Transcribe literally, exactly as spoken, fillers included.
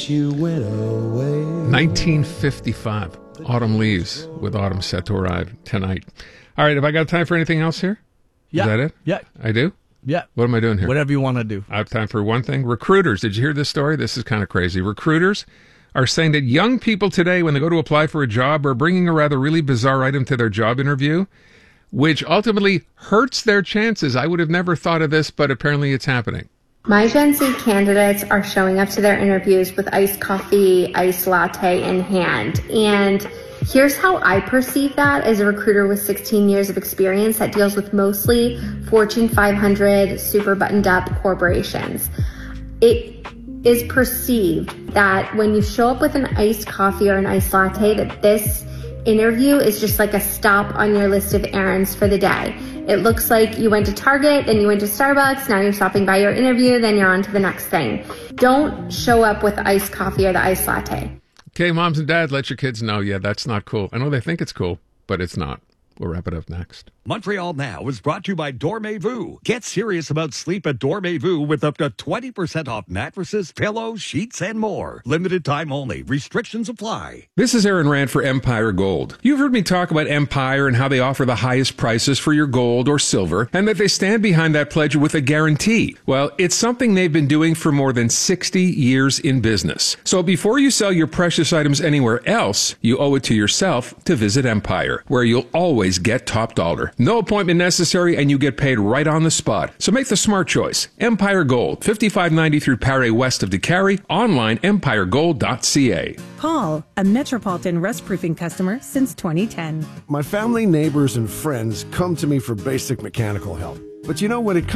You went away. nineteen fifty-five. Autumn Leaves with Autumn set to arrive tonight. All right, have I got time for anything else here? Yeah. Is that it? Yeah. I do? Yeah. What am I doing here? Whatever you want to do. I have time for one thing. Recruiters. Did you hear this story? This is kind of crazy. Recruiters are saying that young people today, when they go to apply for a job, are bringing a rather really bizarre item to their job interview, which ultimately hurts their chances. I would have never thought of this, but apparently it's happening. My Gen Z candidates are showing up to their interviews with iced coffee, iced latte in hand. And here's how I perceive that as a recruiter with sixteen years of experience that deals with mostly Fortune five hundred, super buttoned up corporations. It is perceived that when you show up with an iced coffee or an iced latte, that this interview is just like a stop on your list of errands for the day. It looks like you went to Target, then you went to Starbucks, now you're stopping by your interview, then you're on to the next thing. Don't show up with the iced coffee or the iced latte. Okay, moms and dads, let your kids know, yeah, that's not cool. I know they think it's cool, but it's not. We'll wrap it up next. Montreal Now is brought to you by Dormez-vous. Get serious about sleep at Dormez-vous with up to twenty percent off mattresses, pillows, sheets, and more. Limited time only. Restrictions apply. This is Aaron Rand for Empire Gold. You've heard me talk about Empire and how they offer the highest prices for your gold or silver, and that they stand behind that pledge with a guarantee. Well, it's something they've been doing for more than sixty years in business. So before you sell your precious items anywhere else, you owe it to yourself to visit Empire, where you'll always get top dollar. No appointment necessary, and you get paid right on the spot. So make the smart choice. Empire Gold, fifty-five ninety through Paré west of DeCarry. Online, empire gold dot c a. Paul, a Metropolitan rust proofing customer since twenty ten. My family, neighbors, and friends come to me for basic mechanical help. But you know, when it comes